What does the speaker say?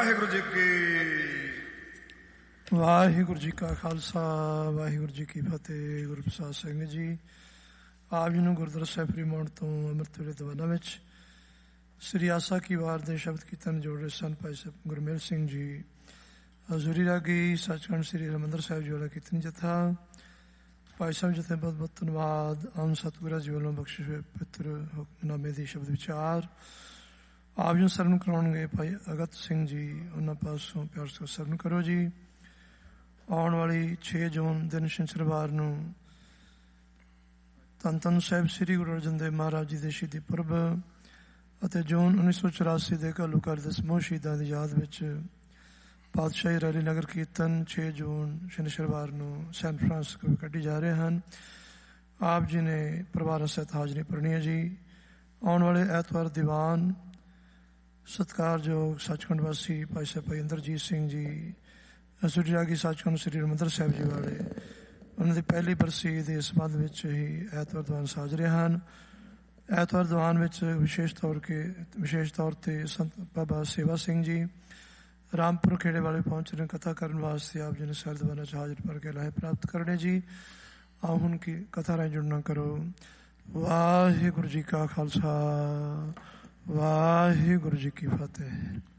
ਵਾਹਿਗੁਰੂ ਜੀ ਕੀ ਵਾਹਿਗੁਰੂ ਜੀ ਕਾ ਖਾਲਸਾ ਵਾਹਿਗੁਰੂ ਜੀ ਕੀ ਫਤਿਹ। ਗੁਰੂ ਪ੍ਰਸਾਦ ਸਿੰਘ ਜੀ ਆਪ ਜੀ ਨੂੰ ਗੁਰਦੁਆਰਾ ਸਾਹਿਬ ਫਰੀਮੌਂਟ ਤੋਂ ਅੰਮ੍ਰਿਤ ਵੇਲੇ ਦੀਵਾਨਾਂ ਵਿੱਚ ਸ੍ਰੀ ਆਸਾ ਕੀ ਵਾਰ ਦੇ ਸ਼ਬਦ ਕੀਰਤਨ ਜੋੜ ਰਹੇ ਸਨ। ਭਾਈ ਸਾਹਿਬ ਗੁਰਮੇਲ ਸਿੰਘ ਜੀ ਹਜ਼ੂਰੀ ਰਾਗੀ ਸੱਚਖੰਡ ਸ੍ਰੀ ਹਰਿਮੰਦਰ ਸਾਹਿਬ ਜੀ ਵਾਲਾ ਕੀਰਤਨੀ ਜਥਾ। ਭਾਈ ਸਾਹਿਬ ਜੀ ਬਹੁਤ ਬਹੁਤ ਧੰਨਵਾਦ। ਆਮ ਸਤਿਗੁਰਾਂ ਜੀ ਵੱਲੋਂ ਬਖਸ਼ਿਸ਼ ਹੋਏ ਪਵਿੱਤਰ ਹੁਕਮਨਾਮੇ ਦੇ ਸ਼ਬਦ ਵਿਚਾਰ ਆਪ ਜੀ ਨੂੰ ਸਰਵਣ ਕਰਾਉਣਗੇ ਭਾਈ ਅਗਤ ਸਿੰਘ ਜੀ। ਉਹਨਾਂ ਪਾਸੋਂ ਪਿਆਰ ਸੋ ਸਰਵਣ ਕਰੋ ਜੀ। ਆਉਣ ਵਾਲੀ 6 ਜੂਨ ਦਿਨ ਸ਼ਨੀਵਾਰ ਨੂੰ ਧੰਨ ਧੰਨ ਸਾਹਿਬ ਸ੍ਰੀ ਗੁਰੂ ਅਰਜਨ ਦੇਵ ਮਹਾਰਾਜ ਜੀ ਦੇ ਸ਼ਹੀਦੀ ਪੁਰਬ ਅਤੇ ਜੂਨ 1984 ਦੇ ਘੱਲੂਘਾਰੇ ਦੇ ਸਮੂਹ ਸ਼ਹੀਦਾਂ ਦੀ ਯਾਦ ਵਿੱਚ ਪਾਤਸ਼ਾਹੀ ਰੈਲੀ ਨਗਰ ਕੀਰਤਨ 6 ਜੂਨ ਸ਼ਨੀਵਾਰ ਨੂੰ ਸੈਨ ਫਰਾਂਸਿਸਕੋ ਕੱਢੀ ਜਾ ਰਹੇ ਹਨ। ਆਪ ਜੀ ਨੇ ਪਰਿਵਾਰਾਂ ਸਹਿਤ ਹਾਜ਼ਰੀ ਭਰਨੀ ਹੈ ਜੀ। ਆਉਣ ਵਾਲੇ ਐਤਵਾਰ ਦੀਵਾਨ ਸਤਿਕਾਰਯੋਗ ਸੱਚਖੰਡ ਵਾਸੀ ਭਾਈ ਸਾਹਿਬ ਭਾਈ ਇੰਦਰਜੀਤ ਸਿੰਘ ਜੀ ਹਜ਼ੂਰੀ ਰਾਗੀ ਸੱਚਖੰਡ ਸ੍ਰੀ ਹਰਿਮੰਦਰ ਸਾਹਿਬ ਜੀ ਵਾਲੇ ਉਹਨਾਂ ਦੀ ਪਹਿਲੀ ਬਰਸੀ ਦੇ ਸੰਬੰਧ ਵਿੱਚ ਹੀ ਐਤਵਾਰ ਦੀਵਾਨ ਸਾਜ ਰਹੇ ਹਨ। ਐਤਵਾਰ ਦੀਵਾਨ ਵਿੱਚ ਵਿਸ਼ੇਸ਼ ਤੌਰ ਤੇ ਸੰਤ ਬਾਬਾ ਸੇਵਾ ਸਿੰਘ ਜੀ ਰਾਮਪੁਰ ਖੇੜੇ ਵਾਲੇ ਪਹੁੰਚ ਰਹੇ ਕਥਾ ਕਰਨ ਵਾਸਤੇ। ਆਪ ਜੀ ਨੇ ਸਾਰੇ ਦੀਵਾਨਾਂ 'ਚ ਹਾਜ਼ਰ ਭਰ ਕੇ ਲਾਹੇ ਪ੍ਰਾਪਤ ਕਰਨੇ ਜੀ। ਆਓ ਹੁਣ ਕੀ ਕਥਾ ਰਾਹੀਂ ਜੁੜਨਾ ਕਰੋ। ਵਾਹਿਗੁਰੂ ਜੀ ਕਾ ਖਾਲਸਾ ਵਾਹਿਗੁਰੂ ਜੀ ਕੀ ਫਤਿਹ।